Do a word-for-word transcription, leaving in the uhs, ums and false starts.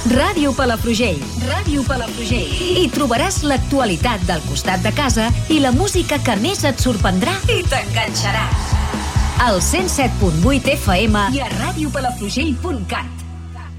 Ràdio Palafrugell. Ràdio Palafrugell. Hi trobaràs l'actualitat del costat de casa i la música que més et sorprendrà i t'enganxarà. Al cent set punt vuit F M i a ràdio palafrugell punt cat.